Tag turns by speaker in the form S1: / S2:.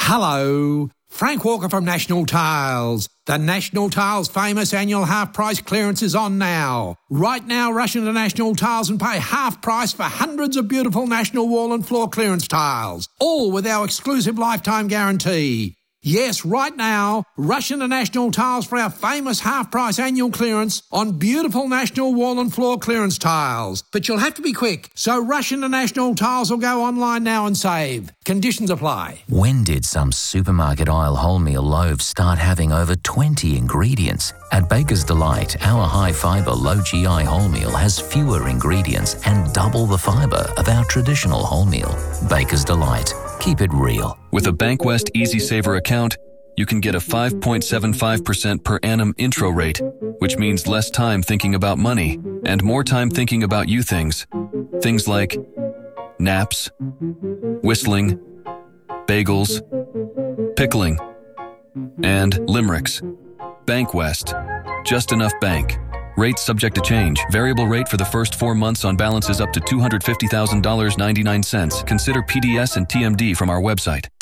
S1: Hello, Frank Walker from National Tiles. The National Tiles famous annual half-price clearance is on now. Right now, rush into National Tiles and pay half price for hundreds of beautiful National wall and floor clearance tiles, all with our exclusive lifetime guarantee. Yes, right now, rush into National Tiles for our famous half-price annual clearance on beautiful National wall and floor clearance tiles. But you'll have to be quick, so rush into National Tiles or go online now and save. Conditions apply.
S2: When did some supermarket aisle wholemeal loaves start having over 20 ingredients? At Baker's Delight, our high-fibre, low-GI wholemeal has fewer ingredients and double the fibre of our traditional wholemeal. Baker's Delight. Keep it real.
S3: With a Bankwest Easy Saver account, you can get a 5.75% per annum intro rate, which means less time thinking about money and more time thinking about you things. Things like naps, whistling, bagels, pickling, and limericks. Bankwest. Just enough bank. Rates subject to change. Variable rate for the first 4 months on balances up to $250,000.99. Consider PDS and TMD from our website.